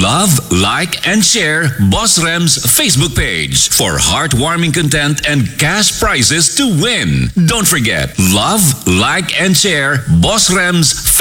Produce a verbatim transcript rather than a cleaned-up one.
Love, like, and share Boss Rem's Facebook page for heartwarming content and cash prizes to win. Don't forget, love, like, and share Boss Rem's